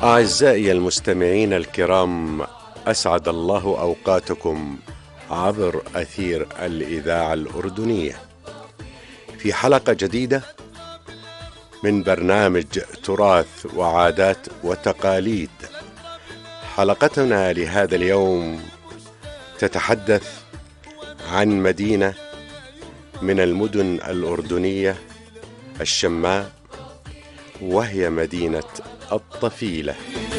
أعزائي المستمعين الكرام، أسعد الله أوقاتكم عبر أثير الإذاعة الأردنية في حلقة جديدة من برنامج تراث وعادات وتقاليد. حلقتنا لهذا اليوم تتحدث عن مدينة من المدن الأردنية الشماء، وهي مدينة الطفيلة.